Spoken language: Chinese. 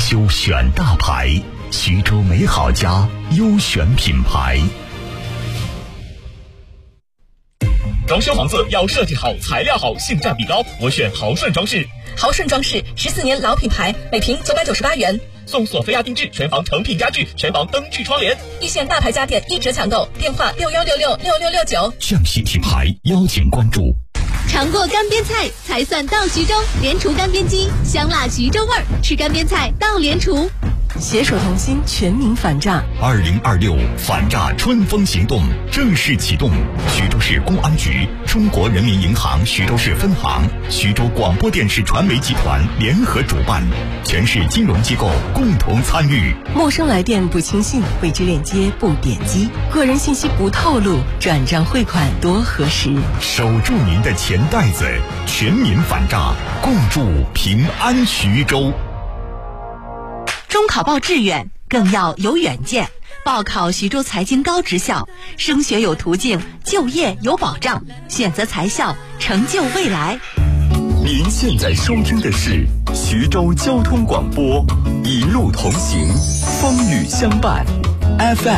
修选大牌，徐州美好家优选品牌。 装修房子要设计好、材料好、性价比高，我选豪顺装饰。 豪顺装饰14年老品牌，每平998元， 送索菲亚定制全房成品家具、全房灯具窗帘， 一线大牌家电1折抢购，电话61666669。 匠系品牌邀请关注。 尝过干煸菜才算到徐州，联厨干煸机，香辣徐州味儿，吃干煸菜到联厨。 携手同心，全民反诈。 2026反诈春风行动正式启动，徐州市公安局、中国人民银行徐州市分行、徐州广播电视传媒集团联合主办，全市金融机构共同参与。 陌生来电不轻信，未知链接不点击，个人信息不透露，转账汇款多核实。 守住您的钱袋子，全民反诈，共筑平安徐州。 中考报志愿更要有远见，报考徐州财经高职校，升学有途径，就业有保障，选择财校，成就未来。 您现在收听的是徐州交通广播，一路同行，风雨相伴 ，FM